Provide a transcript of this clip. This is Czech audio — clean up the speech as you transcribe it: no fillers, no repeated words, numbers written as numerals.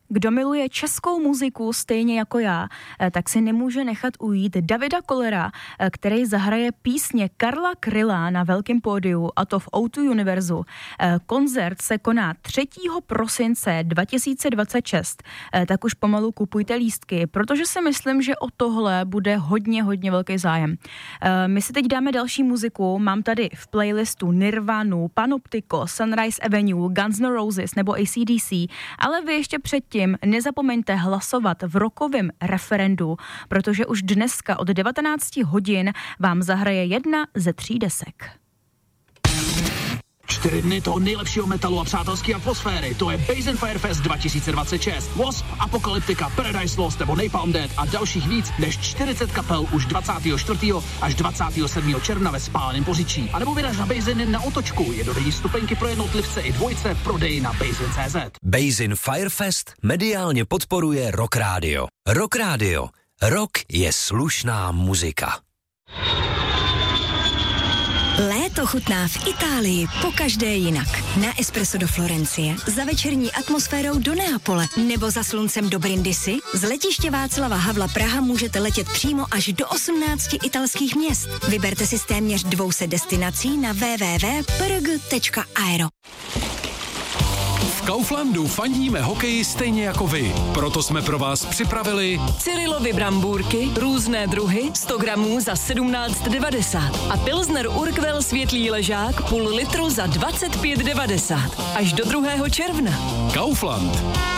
Kdo miluje českou muziku stejně jako já, tak si nemůže nechat ujít Davida Kollera, který zahraje písně Karla Kryla na velkém pódiu, a to v O2 Univerzu. Koncert se koná 3. prosince 2026, tak už pomalu kupujte lístky, protože si myslím, že o tohle bude hodně velký zájem. My si teď dáme další muziku, mám tady v playlistu Nirvanu, Panoptico, Sunrise Avenue, Guns N' Roses nebo AC/DC, ale vy ještě předtím nezapomeňte hlasovat v rockovém referendu, protože už dneska od 19 hodin vám zahraje 1 ze 3 desek. 4 dny toho nejlepšího metalu a přátelské atmosféry. To je Basin Firefest 2026. Wasp, Apocalyptica, Paradise Lost nebo Napalm Death a dalších víc než 40 kapel už 24. až 27. června ve Spáleném Poříčí. A nebo vyraž na Basin na otočku. Jednodenní stupenky pro jednotlivce i dvojce v prodeji na Basin.cz. Basin Firefest mediálně podporuje Rock Radio. Rock Radio. Rock je slušná muzika. Léto chutná v Itálii pokaždé jinak. Na Espresso do Florencie, za večerní atmosférou do Neapole nebo za sluncem do Brindisi. Z letiště Václava Havla Praha můžete letět přímo až do 18 italských měst. Vyberte si z téměř 200 destinací na www.prg.aero. V Kauflandu fandíme hokeji stejně jako vy. Proto jsme pro vás připravili Cyrilovy brambůrky, různé druhy, 100 gramů za 17,90 a Pilsner Urquell světlý ležák půl litru za 25,90 až do 2. června. Kaufland.